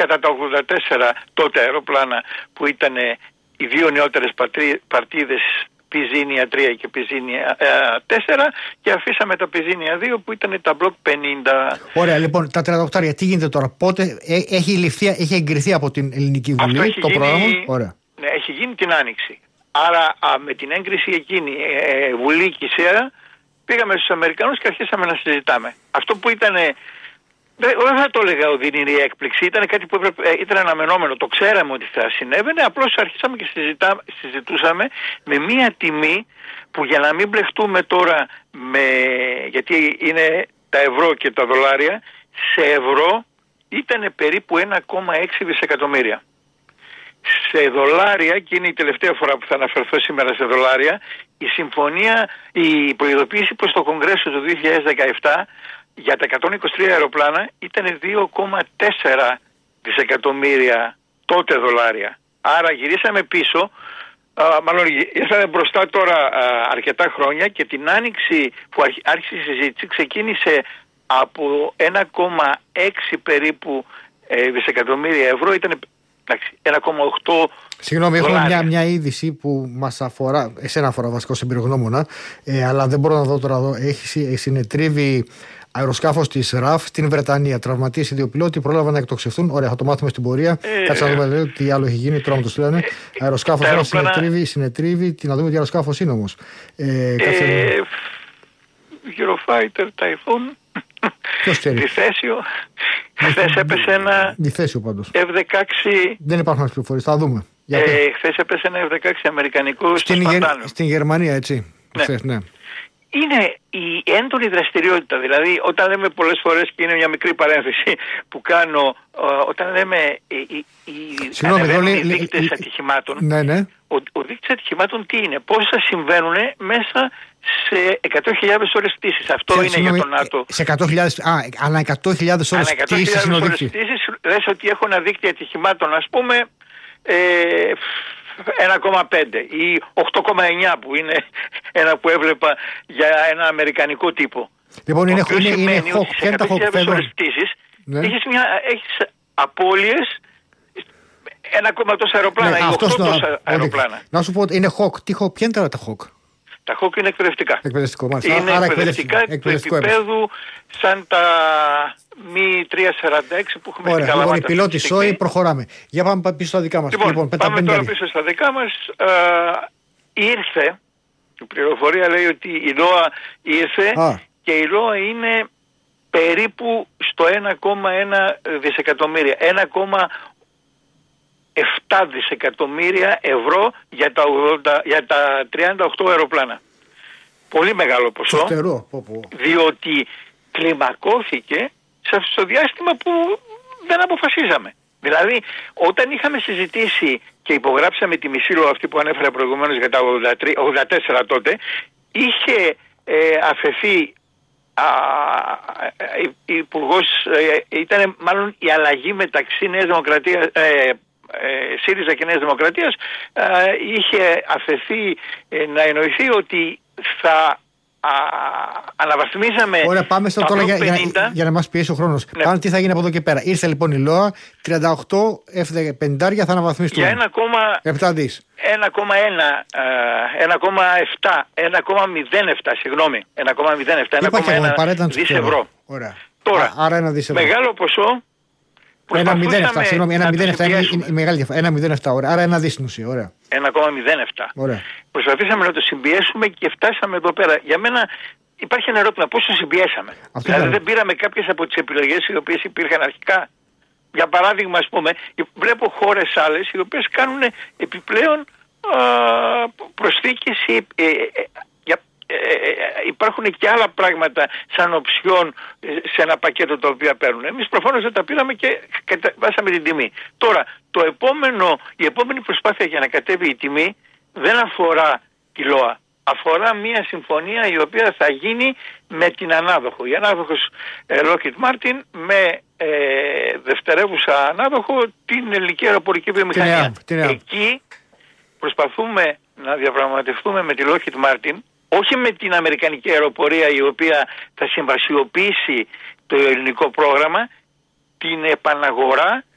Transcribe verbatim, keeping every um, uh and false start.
κατά τα ογδόντα τέσσερα τότε αεροπλάνα που ήταν οι δύο νεότερες παρτίδες Πιζίνια τρία και Πιζίνια τέσσερα και αφήσαμε τα Πιζίνια δύο που ήταν τα μπλοκ πενήντα. Ωραία, λοιπόν, τα τριάντα οκτώ τι γίνεται τώρα, πότε έχει, ληφθεί, έχει εγκριθεί από την Ελληνική Βουλή το γίνει, πρόγραμμα? Ωραία. Ναι, έχει γίνει την Άνοιξη. Άρα α, με την έγκριση εκείνη, ε, Βουλή και ΣΕΑ, πήγαμε στους Αμερικανούς και αρχίσαμε να συζητάμε. Αυτό που ήταν, δεν θα το έλεγα οδυνηρή έκπληξη, ήταν κάτι που έπρεπε, ήταν αναμενόμενο, το ξέραμε ότι θα συνέβαινε, απλώς αρχίσαμε και συζητά, συζητούσαμε με μία τιμή που, για να μην μπλεχτούμε τώρα, με, γιατί είναι τα ευρώ και τα δολάρια, σε ευρώ ήταν περίπου ένα κόμμα έξι δισεκατομμύρια. Σε δολάρια, και είναι η τελευταία φορά που θα αναφερθώ σήμερα σε δολάρια, η συμφωνία, η προειδοποίηση προς το Κογκρέσο του δύο χιλιάδες δεκαεπτά για τα εκατόν είκοσι τρία αεροπλάνα ήταν δύο κόμμα τέσσερα δισεκατομμύρια τότε δολάρια. Άρα γυρίσαμε πίσω, α, μάλλον ήρθαμε μπροστά τώρα α, αρκετά χρόνια, και την άνοιξη που άρχισε η συζήτηση ξεκίνησε από ένα κόμμα έξι περίπου ε, δισεκατομμύρια ευρώ, ήταν ένα κόμμα οκτώ. Συγγνώμη, έχουμε μια, μια είδηση που μας αφορά, εσένα αφορά βασικό εμπειρογνώμονα, ε, αλλά δεν μπορώ να δω τώρα εδώ. Έχει συνετρίβει αεροσκάφος της ΡΑΦ στην Βρετανία. Τραυματίες οι δύο πιλότοι, πρόλαβαν να εκτοξευθούν. Ωραία, θα το μάθουμε στην πορεία. Ε, Κάτσε να δούμε τι άλλο έχει γίνει. Τώρα μου το στείλανε. Ε, αεροσκάφος ΡΑΦ συνετρίβει, συνετρίβει. Τι να δούμε τι αεροσκάφος είναι όμως. Ε, κάτσε ε, Eurofighter, Typhoon. Ποιος ξέρει. Διθέσιο. Χθες έπεσε ένα Διθέσιο πάντως. εφ δεκαέξι. Δεν υπάρχουν άλλες πληροφορίες, θα δούμε. Ε, χθες έπεσε ένα εφ δεκαέξι αμερικανικό στην, στο Γερ... Σπαντάνιο. Στην Γερμανία, έτσι. Ναι. Χθες, ναι. Είναι η έντονη δραστηριότητα. Δηλαδή, όταν λέμε πολλές φορές, και είναι μια μικρή παρένθεση που κάνω, όταν λέμε οι, οι, ανεβαίνουν οι δείκτες ατυχημάτων, ναι, ναι. Ο, ο δείκτης ατυχημάτων τι είναι? Πόσα συμβαίνουν μέσα σε εκατό χιλιάδες ώρες πτήσης. Αυτό σε, είναι συγνώμη, για τον ΝΑΤΟ. Σε εκατό χιλιάδες, α, ανά εκατό χιλιάδες ώρες πτήσης είναι ο δείκτης. Λες ότι έχω ένα δείκτη ατυχημάτων, ας πούμε, ε, ένα κόμμα πέντε ή οκτώ κόμμα εννιά που είναι ένα που έβλεπα για ένα αμερικανικό τύπο. Λοιπόν, είναι, είναι, είναι, είναι ότι σε εκατό χιλιάδες ώρες πτήσης ναι. έχεις, μια, έχεις απώλειες ένα κόμμα τόσα αεροπλάνα ναι, ή οκτώ τόσα αεροπλάνα. Να σου πω, είναι Hawk. Τι Hawk, ποια είναι τώρα τα Hawk? Τα Hawk είναι εκπαιδευτικά. Εκπαιδευτικό, είναι άρα εκπαιδευτικά του επίπεδου σαν τα Μι τριακόσια σαράντα έξι που έχουμε στην Καλαμάτα. Λοιπόν, οι πιλότοι σόι, προχωράμε. Για πάμε πίσω στα δικά μας. Λοιπόν, λοιπόν πάμε τώρα πίσω στα δικά μας. Α, ήρθε, η πληροφορία λέει ότι η ΛΟΑ ήρθε Α. και η ΛΟΑ είναι περίπου στο ένα κόμμα ένα δισεκατομμύρια. ένα κόμμα επτά δισεκατομμύρια ευρώ για τα, ογδόντα, για τα τριάντα οκτώ αεροπλάνα. Πολύ μεγάλο ποσό, Φτερό, πω, πω. διότι κλιμακώθηκε σε αυτό το διάστημα που δεν αποφασίζαμε. Δηλαδή, όταν είχαμε συζητήσει και υπογράψαμε τη μισή ΛΟΑ αυτή που ανέφερα προηγουμένως για τα ογδόντα τέσσερα τότε, είχε ε, αφαιθεί α, η υπουργός, ε, ήταν μάλλον η αλλαγή μεταξύ Νέας Δημοκρατίας, ε, ε, ΣΥΡΙΖΑ και Νέας Δημοκρατίας, ε, είχε αφαιθεί ε, να εννοηθεί ότι θα Α, αναβαθμίζαμε. Ωραία, πάμε στο τώρα για, για, για να μας πιέσει ο χρόνος. Ναι. Πάμε τι θα γίνει από εδώ και πέρα. Ήρθε λοιπόν η ΛΟΑ, τριάντα οκτώ εφ πενήντα θα αναβαθμίσουν. Για ένα κόμμα επτά δις. ένα κόμμα ένα, ένα κόμμα επτά, ένα κόμμα μηδέν επτά, συγγνώμη. ένα κόμμα μηδέν επτά, ένα κόμμα ένα δις ευρώ. Ωραία. Τώρα, Α, άρα ένα δις ευρώ. Μεγάλο ποσό. ένα μηδέν επτά, συγγνώμη, ένα μηδέν επτά είναι, είναι η μεγάλη διαφορά. ένα μηδέν επτά, ωραία. Άρα ένα δις στην ουσία, ωραία. ένα κόμμα μηδέν επτά. Ωραία. Προσπαθήσαμε να το συμπιέσουμε και φτάσαμε εδώ πέρα. Για μένα υπάρχει ένα ερώτημα, πώς το συμπιέσαμε? Αυτό δηλαδή δεν πήραμε κάποιες από τις επιλογές οι οποίες υπήρχαν αρχικά. Για παράδειγμα, ας πούμε, βλέπω χώρες άλλες οι οποίες κάνουν επιπλέον α, προσθήκες ή, ε, ε, για, ε, ε, υπάρχουν και άλλα πράγματα σαν οψιόν σε ένα πακέτο τα οποία παίρνουν. Εμείς προφανώς δεν τα πήραμε και κατεβάσαμε την τιμή. Τώρα, το επόμενο, η επόμενη προσπάθεια για να κατέβει η τιμή δεν αφορά τη ΛΟΑ. Αφορά μια συμφωνία η οποία θα γίνει με την ανάδοχο. Η ανάδοχος ε, Lockheed Martin με ε, δευτερεύουσα ανάδοχο την ελληνική αεροπορική βιομηχανία. Εκεί προσπαθούμε να διαπραγματευτούμε με τη Lockheed Martin, όχι με την αμερικανική αεροπορία η οποία θα συμβασιοποιήσει το ελληνικό πρόγραμμα, την επαναγορά